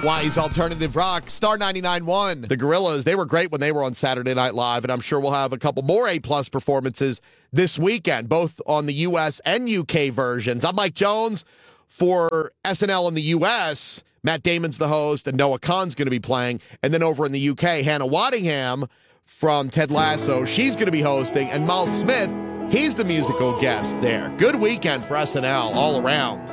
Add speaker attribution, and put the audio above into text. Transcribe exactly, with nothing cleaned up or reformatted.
Speaker 1: Hawaii's Alternative Rock, Star ninety-nine point one. The Gorillaz, they were great when they were on Saturday Night Live, and I'm sure we'll have a couple more A-plus performances this weekend, both on the U S and U K versions. I'm Mike Jones for S N L in the U S. Matt Damon's the host, and Noah Khan's going to be playing. And then over in the U K, Hannah Waddingham from Ted Lasso, she's going to be hosting. And Miles Smith, he's the musical guest there. Good weekend for S N L all around.